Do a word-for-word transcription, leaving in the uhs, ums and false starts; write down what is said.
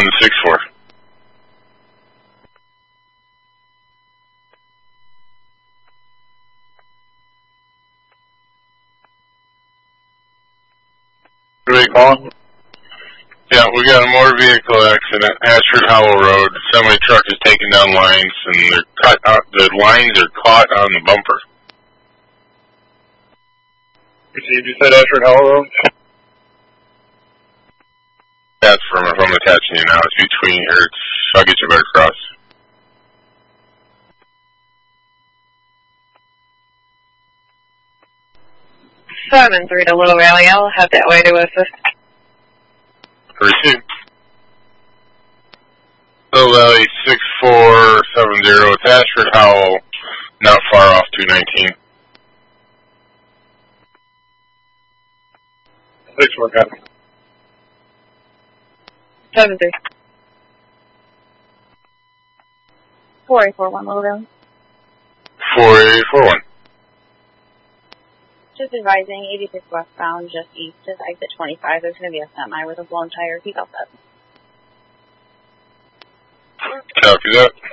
to six four. What are they calling? Yeah, we got a motor vehicle accident, Ashford Hollow Road. Semi truck is taking down lines, and they're cut out. The lines are caught on the bumper. Received, you said Ashford Hollow Road? That's from if I'm attaching you now. It's between here. It's, I'll get you back across. Seven three to Little Valley. I'll have that way to assist. Receive. Little Valley six four seven zero. It's Ashford Howell, not far off two nineteen. Six four, copy. Seven three. Four eight four one Little Valley. Four eight four one. Just advising, eighty-six westbound, just east of exit twenty-five. There's going to be a semi with a blown tire. Keep out that. Copy that.